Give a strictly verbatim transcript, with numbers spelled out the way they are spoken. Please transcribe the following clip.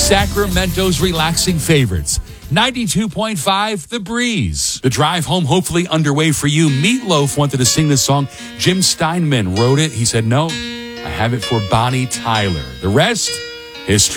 Sacramento's relaxing favorites. ninety-two point five, The Breeze. The drive home hopefully underway for you. Meatloaf wanted to sing this song. Jim Steinman wrote it. He said, no, I have it for Bonnie Tyler. The rest, history.